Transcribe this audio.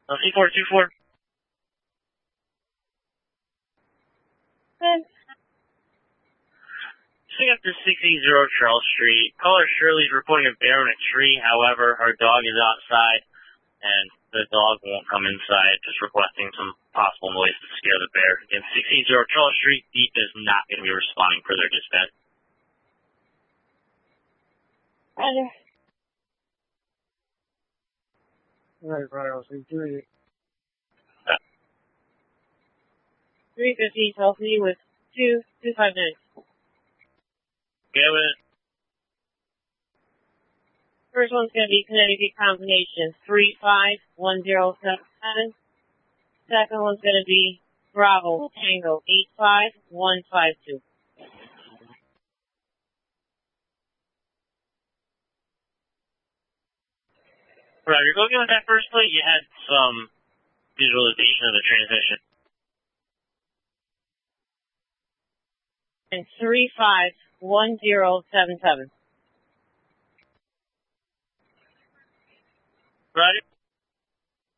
C424. Good. Swing up to 680 Charles Street. Caller Shirley's reporting a bear in a tree. However, her dog is outside, and the dog won't come inside, just requesting some possible noise to scare the bear. Again, 680 Charles Street. Deep is not going to be responding for their dispatch. Roger. Right, I'll see you. 350 tells me with 2259. Okay with it. First one's going to be Connecticut combination 351077. Second one's going to be Bravo Tango 85152. Roger, go again with that first plate. You had some visualization of the transmission. And 351077.